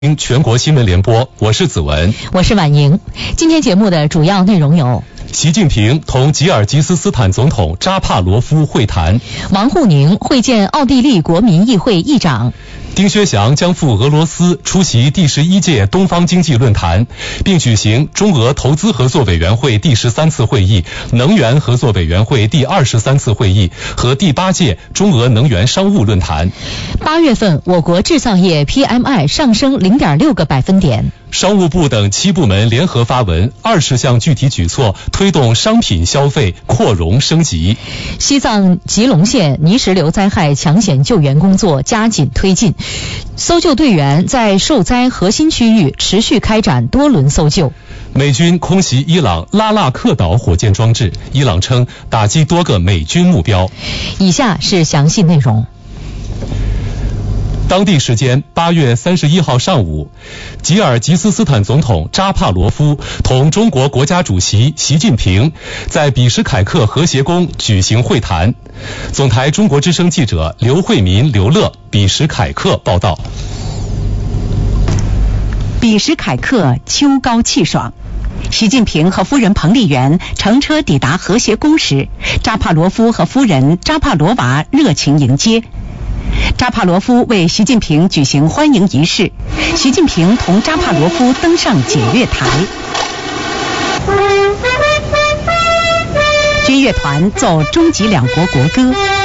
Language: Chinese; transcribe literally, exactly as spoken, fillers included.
全国新闻联播，我是子文， 我是婉莹。今天节目的主要内容有： 习近平同吉尔吉斯斯坦总统扎帕罗夫会谈， 王沪宁会见奥地利国民议会议长， 丁薛祥将赴俄罗斯出席第十一届东方经济论坛，并举行中俄投资合作委员会第十三次会议、能源合作委员会第二十三次会议和第八届中俄能源商务论坛。 八月份，我国制造业 P M I 上升零点六个百分点。 商务部等七部门联合发文，二十项具体举措推动商品消费扩容升级。 西藏吉隆县泥石流灾害抢险救援工作加紧推进，搜救队员在受灾核心区域持续开展多轮搜救。 美军空袭伊朗拉纳克岛火箭装置，伊朗称打击多个美军目标。 以下是详细内容。 当地时间八月三十一号上午，吉尔吉斯斯坦总统扎帕罗夫同中国国家主席习近平在比什凯克和谐宫举行会谈。总台中国之声记者刘慧民、刘乐，比什凯克报道。 比什凯克秋高气爽，习近平和夫人彭丽媛乘车抵达和谐宫时，扎帕罗夫和夫人扎帕罗娃热情迎接。扎帕罗夫为习近平举行欢迎仪式，习近平同扎帕罗夫登上检阅台，军乐团奏中吉两国国歌，